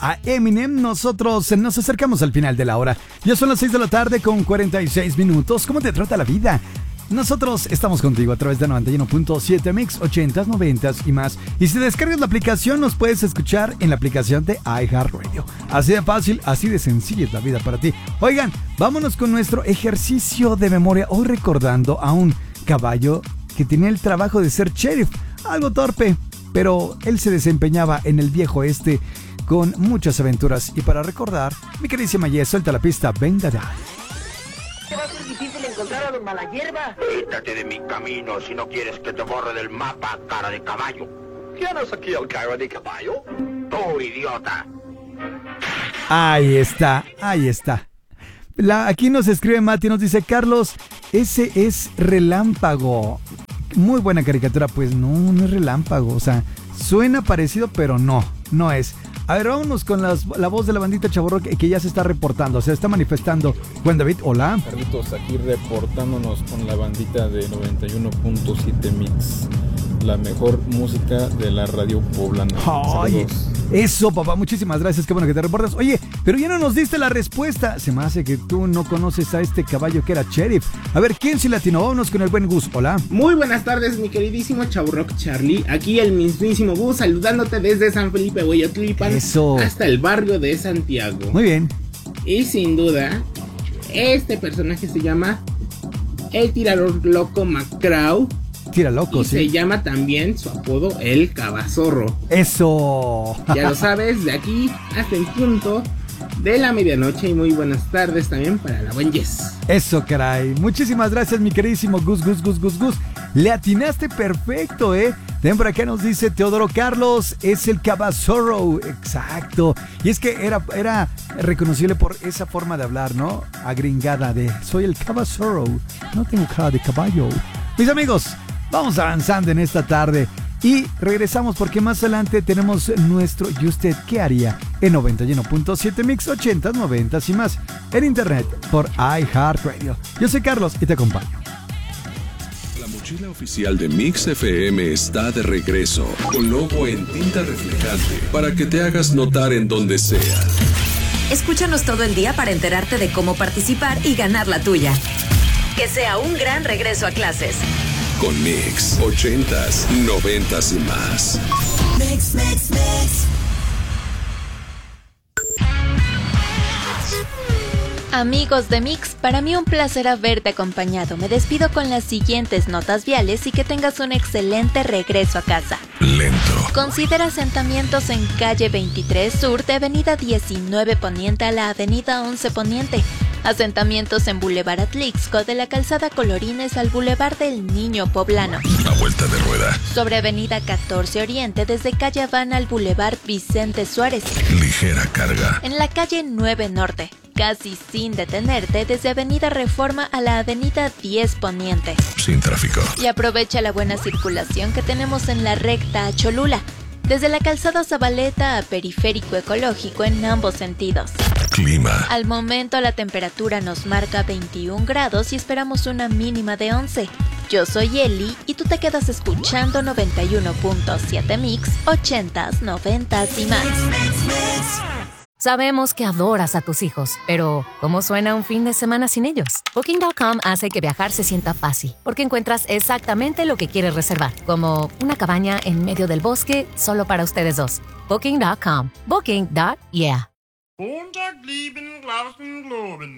a Eminem. Nosotros nos acercamos al final de la hora. Ya son las 6 de la tarde con 46 minutos. ¿Cómo te trata la vida? Nosotros estamos contigo a través de 91.7 Mix, 80s, 90s y más. Y si descargas la aplicación, nos puedes escuchar en la aplicación de iHeartRadio. Así de fácil, así de sencilla es la vida para ti. Oigan, vámonos con nuestro ejercicio de memoria. Hoy recordando a un caballo que tenía el trabajo de ser sheriff. Algo torpe, pero él se desempeñaba en el viejo oeste con muchas aventuras. Y para recordar, mi queridísima Jess, suelta la pista, venga ya. Va a ser difícil encontrar a los Malayerba. Quítate de mi camino si no quieres que te borre del mapa, cara de caballo. ¿Quién es aquí el cara de caballo? Tú, idiota. Ahí está, ahí está. Aquí nos escribe Mati, nos dice: Carlos, ese es Relámpago. Muy buena caricatura. Pues no es Relámpago. O sea, suena parecido, pero no es. A ver, vámonos con la voz de la bandita Chavorro que ya se está reportando, se está manifestando. Juan David, hola. Carlitos, aquí reportándonos con la bandita de 91.7 Mix, la mejor música de la radio poblana. Oye, eso, papá, muchísimas gracias, qué bueno que te reportas. Oye, pero ya no nos diste la respuesta. Se me hace que tú no conoces a este caballo que era sheriff. A ver, ¿quién sí latino? Vámonos con el buen Gus, hola. Muy buenas tardes, mi queridísimo Chaburrock Charlie. Aquí el mismísimo Gus saludándote desde San Felipe Hueyotlipan hasta el barrio de Santiago. Muy bien. Y sin duda, este personaje se llama el tirador loco Macrao. Tira loco, y sí. se llama también su apodo el Cabazorro. Eso. Ya lo sabes, de aquí hasta el punto de la medianoche. Y muy buenas tardes también para la buen Jess. Eso, caray. Muchísimas gracias, mi queridísimo Gus. Le atinaste perfecto, También por acá nos dice Teodoro Carlos, es el Cabazorro. Exacto. Y es que era reconocible por esa forma de hablar, ¿no? Agringada de soy el Cabazorro. No tengo cara de caballo. Mis amigos, vamos avanzando en esta tarde y regresamos porque más adelante tenemos nuestro ¿Y usted qué haría? En 91.7 Mix, 80s, 90s y más en internet por iHeartRadio. Yo soy Carlos y te acompaño. La mochila oficial de Mix FM está de regreso con logo en tinta reflejante para que te hagas notar en donde sea. Escúchanos todo el día para enterarte de cómo participar y ganar la tuya. Que sea un gran regreso a clases. Con Mix, 80s, 90s y más. Mix. Amigos de Mix, para mí un placer haberte acompañado. Me despido con las siguientes notas viales y que tengas un excelente regreso a casa. Lento. Considera asentamientos en calle 23 Sur de avenida 19 Poniente a la avenida 11 Poniente. Asentamientos en Boulevard Atlixco de la calzada Colorines al Boulevard del Niño Poblano. A vuelta de rueda. Sobre avenida 14 Oriente desde calle Habana al Boulevard Vicente Suárez. Ligera carga. En la calle 9 Norte, casi sin detenerte desde avenida Reforma a la avenida 10 Poniente. Sin tráfico. Y aprovecha la buena circulación que tenemos en la recta a Cholula, desde la calzada Zabaleta a Periférico Ecológico en ambos sentidos. Clima. Al momento la temperatura nos marca 21 grados y esperamos una mínima de 11. Yo soy Eli y tú te quedas escuchando 91.7 Mix, 80s, 90s y más. Sabemos que adoras a tus hijos, pero ¿cómo suena un fin de semana sin ellos? Booking.com hace que viajar se sienta fácil, porque encuentras exactamente lo que quieres reservar, como una cabaña en medio del bosque solo para ustedes dos. Booking.com. Booking.yeah.